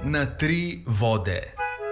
na tri vode.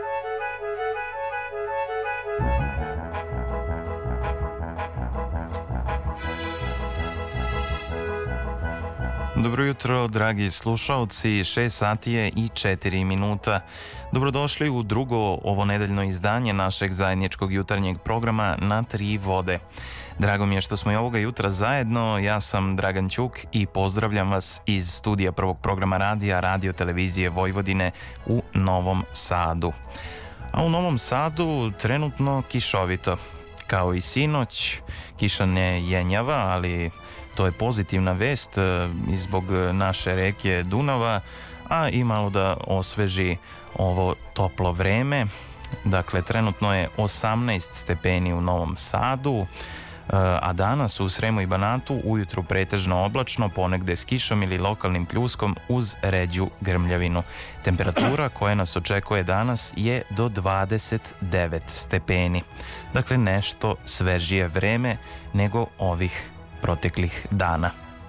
Dobro jutro, dragi slušalci, 6 sati je i 4 minuta. Dobrodošli u drugo ovonedeljno izdanje našeg zajedničkog jutarnjeg programa Na tri vode. Drago mi je što smo i ovoga jutra zajedno, ja sam Dragan Ćuk i pozdravljam vas iz studija prvog programa radija Radio Televizije Vojvodine u Novom Sadu. A u Novom Sadu trenutno kišovito. Kao i sinoć, kiša ne jenjava, ali to je pozitivna vest i zbog naše reke Dunava, a i malo da osveži ovo toplo vreme. Dakle, trenutno je 18 stepeni u Novom Sadu, a danas u Sremu i Banatu ujutru pretežno oblačno, ponegde s kišom ili lokalnim pljuskom uz ređu grmljavinu. Temperatura koja nas očekuje danas je do 29 stepeni. Dakle, nešto svežije vreme nego ovih proteklih dana.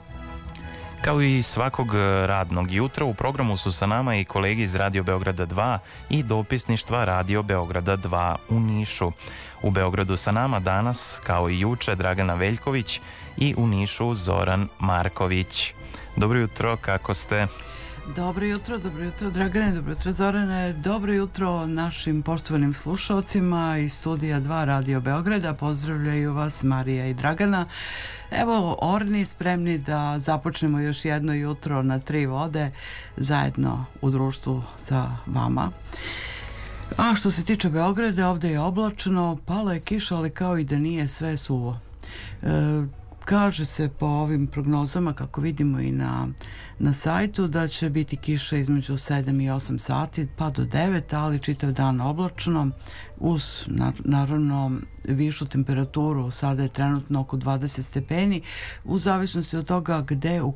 Kao i svakog radnog jutra u programu su sa nama i kolegi iz Radio Beograda 2 i dopisništva Radio Beograda 2 u Nišu. U Beogradu sa nama danas, kao i juče, Dragana Veljković i u Nišu Zoran Marković. Dobro jutro, kako ste? Dobro jutro Dragane, dobro jutro Zorane, dobro jutro našim poštovanim slušalcima iz studija 2 Radio Beograda. Pozdravljaju vas Marija i Dragana. Evo, orni, spremni da započnemo još jedno jutro na tri vode zajedno u društvu sa vama. A što se tiče Beograda, ovdje je oblačno, pala je kiša, ali kao i da nije, sve suvo. Kaže se po ovim prognozama, kako vidimo i na sajtu, da će biti kiša između 7 i 8 sati pa do 9, ali čitav dan oblačno uz naravno višu temperaturu. Sada je trenutno oko 20 stepeni u zavisnosti od toga gde, u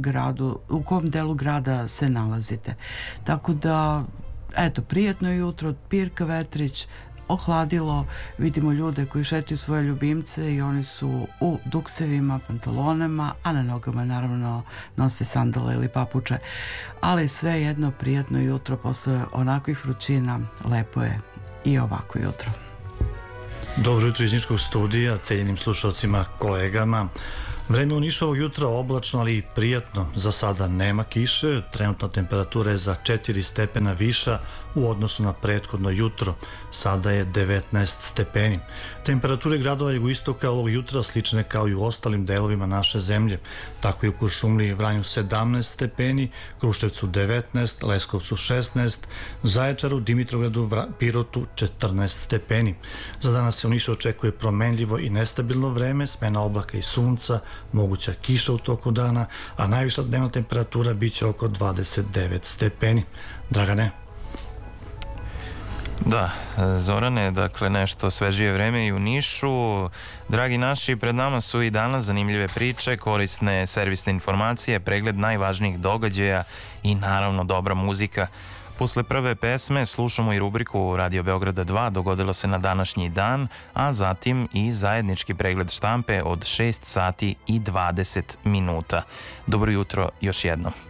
kom delu grada se nalazite. Tako da, eto, prijatno jutro, pirka vetrić, ohladilo, vidimo ljude koji šeću svoje ljubimce i oni su u duksevima, pantalonama, a na nogama naravno nose sandale ili papuče, ali sve jedno prijatno jutro posle onakvih vrućina, lepo je i ovako jutro. Dobro jutro iz Niškog studija, cenjenim slušalcima, kolegama. Vreme u Nišu ovog jutra oblačno, ali i prijatno. Za sada nema kiše, trenutna temperatura je za 4 stepena viša u odnosu na prethodno jutro. Sada je 19 stepeni. Temperature gradova jugoistoka ovog jutra slične kao i u ostalim delovima naše zemlje. Tako je u Kuršumliji i Vranju 17 stepeni, Kruševcu 19, Leskovcu 16, Zaječaru, Dimitrovgradu, Pirotu 14 stepeni. Za danas se u Nišu očekuje promenljivo i nestabilno vreme, smena oblaka i sunca, moguća kiša u toku dana, a najviša dnevna temperatura biće oko 29 stepeni. Dragane? Da, Zorane, dakle nešto svežije vreme i u Nišu. Dragi naši, pred nama su i danas zanimljive priče, korisne servisne informacije, pregled najvažnijih događaja i naravno dobra muzika. Posle prve pesme slušamo i rubriku Radio Beograda 2 dogodilo se na današnji dan, a zatim i zajednički pregled štampe od 6 sati i 20 minuta. Dobro jutro još jednom.